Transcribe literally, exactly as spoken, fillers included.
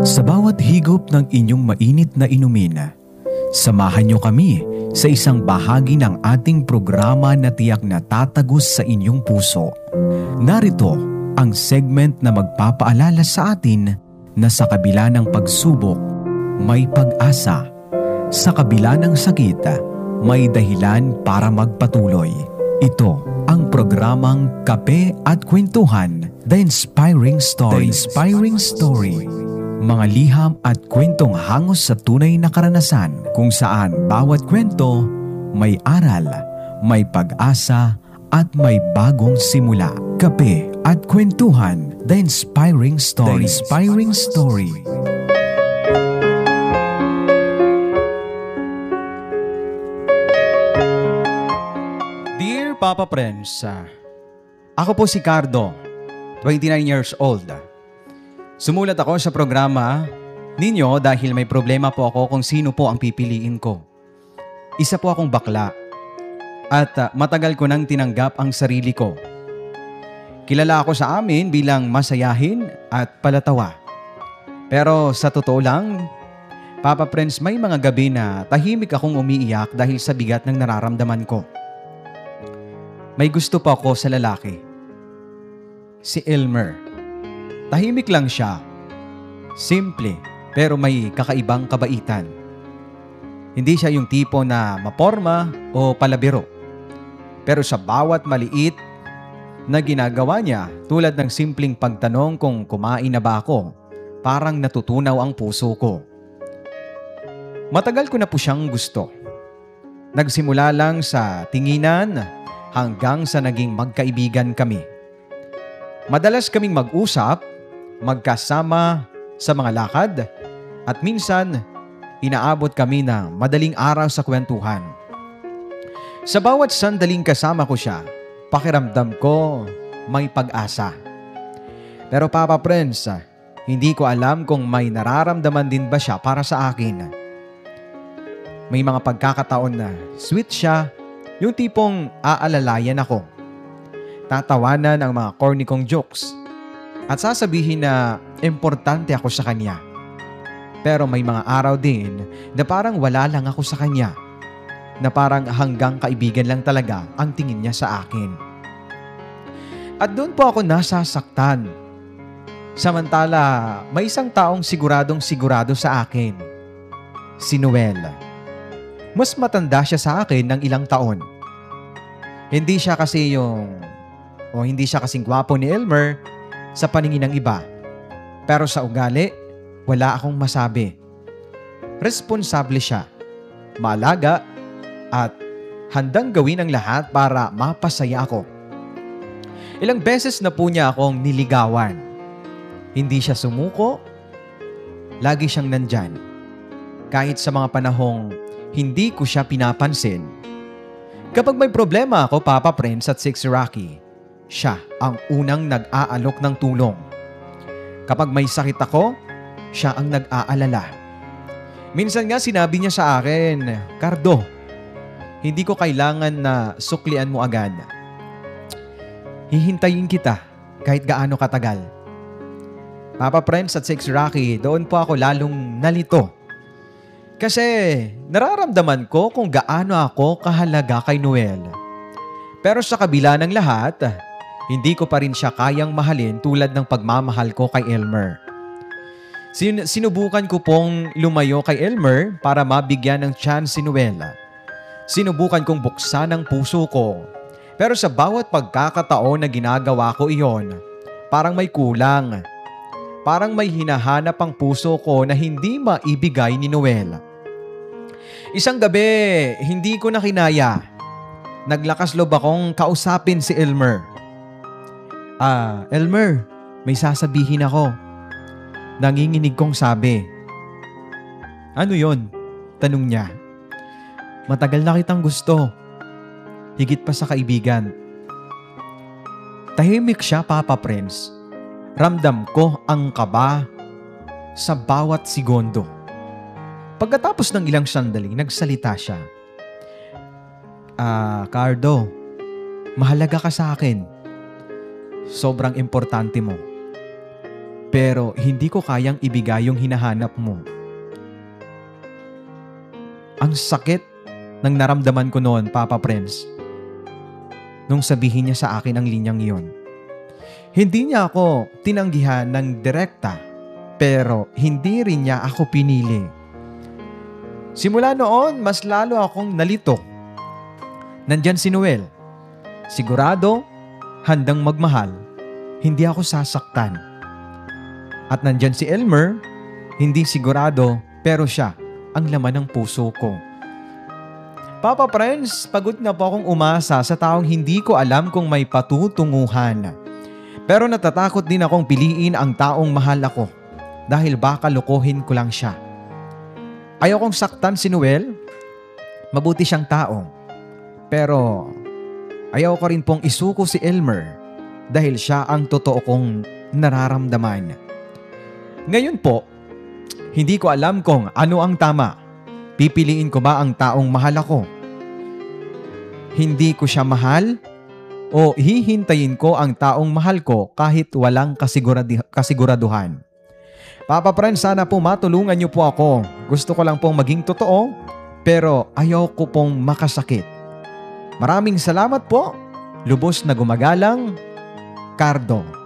Sa bawat higop ng inyong mainit na inumin, samahan niyo kami sa isang bahagi ng ating programa na tiyak na tatagos sa inyong puso. Narito ang segment na magpapaalala sa atin na sa kabila ng pagsubok, may pag-asa. Sa kabila ng sakit, may dahilan para magpatuloy. Ito ang programang Kape at Kwentuhan, The Inspiring Story. The Inspiring Story. Mga liham at kwentong hangos sa tunay na karanasan kung saan bawat kwento may aral, may pag-asa at may bagong simula. Kape at Kwentuhan, The Inspiring Story. The Inspiring Story. Dear Papa Prince, ako po si Cardo, twenty-nine years old. Sumulat ako sa programa ninyo dahil may problema po ako kung sino po ang pipiliin ko. Isa po akong bakla at uh, matagal ko nang tinanggap ang sarili ko. Kilala ako sa amin bilang masayahin at palatawa. Pero sa totoo lang, Papa Prince, may mga gabi na tahimik akong umiiyak dahil sa bigat ng nararamdaman ko. May gusto pa ako sa lalaki. Si Elmer. Tahimik lang siya. Simple, pero may kakaibang kabaitan. Hindi siya yung tipo na maporma o palabiro. Pero sa bawat maliit na ginagawa niya, tulad ng simpleng pagtanong kung kumain na ba ako, parang natutunaw ang puso ko. Matagal ko na po siyang gusto. Nagsimula lang sa tinginan hanggang sa naging magkaibigan kami. Madalas kaming mag-usap, magkasama sa mga lakad, at minsan inaabot kami ng madaling araw sa kwentuhan. Sa bawat sandaling kasama ko siya, pakiramdam ko may pag-asa. Pero Papa Prince, hindi ko alam kung may nararamdaman din ba siya para sa akin. May mga pagkakataon na sweet siya, yung tipong aalalayan ako. Tatawanan ang mga corny kong jokes at sasabihin na importante ako sa kanya. Pero may mga araw din na parang wala lang ako sa kanya. Na parang hanggang kaibigan lang talaga ang tingin niya sa akin. At doon po ako nasasaktan. Samantala, may isang taong siguradong sigurado sa akin. Si Noel. Mas matanda siya sa akin ng ilang taon. Hindi siya kasi yung, o hindi siya kasing gwapo ni Elmer sa paningin ng iba. Pero sa ugali, wala akong masabi. Responsable siya, maalaga, at handang gawin ang lahat para mapasaya ako. Ilang beses na po niya akong niligawan. Hindi siya sumuko, lagi siyang nandyan. Kahit sa mga panahong hindi ko siya pinapansin. Kapag may problema ako, Papa Prince, at Six Rocky, siya ang unang nag-aalok ng tulong. Kapag may sakit ako, siya ang nag-aalala. Minsan nga sinabi niya sa akin, Cardo, hindi ko kailangan na suklian mo agad. Hihintayin kita kahit gaano katagal. Papa Prince at Six Rocky, doon po ako lalong nalito. Kasi nararamdaman ko kung gaano ako kahalaga kay Noel. Pero sa kabila ng lahat, hindi ko pa rin siya kayang mahalin tulad ng pagmamahal ko kay Elmer. Sin- sinubukan ko pong lumayo kay Elmer para mabigyan ng chance si Noel. Sinubukan kong buksan ang puso ko. Pero sa bawat pagkakataon na ginagawa ko iyon, parang may kulang. Parang may hinahanap ang puso ko na hindi maibigay ni Noel. Isang gabi, hindi ko na kinaya. Naglakas loob akong kausapin si Elmer. Ah, Elmer, may sasabihin ako. Nanginginig kong sabi. Ano yon? Tanong niya. Matagal na kitang gusto. Higit pa sa kaibigan. Tahimik siya, Papa Prince. Ramdam ko ang kaba sa bawat segundo. Pagkatapos ng ilang sandali, nagsalita siya. Ah, Cardo, mahalaga ka sa akin. Sobrang importante mo. pero hindi ko kayang ibigay yung hinahanap mo. Ang sakit ng naramdaman ko noon, Papa Prince, nung sabihin niya sa akin ang linyang iyon. Hindi niya ako tinanggihan ng direkta, pero hindi rin niya ako pinili. Simula noon, mas lalo akong nalito. Nandyan si Noel. Sigurado, handang magmahal. Hindi ako sasaktan. At nandyan si Elmer, hindi sigurado, pero siya ang laman ng puso ko. Papa Prince, pagod na po akong umasa sa taong hindi ko alam kung may patutunguhan. Pero natatakot din akong piliin ang taong mahal ako dahil baka lokohin ko lang siya. Ayaw kong saktan si Noel. Mabuti siyang tao. Pero ayaw ko rin pong isuko si Elmer dahil siya ang totoo kong nararamdaman. Ngayon po, hindi ko alam kung ano ang tama. Pipiliin ko ba ang taong mahal ako? Hindi ko siya mahal? O hihintayin ko ang taong mahal ko kahit walang kasiguradi- kasiguraduhan? Papa Prince, sana po matulungan niyo po ako. Gusto ko lang pong maging totoo, pero ayaw ko pong makasakit. Maraming salamat po. Lubos na gumagalang, Cardo.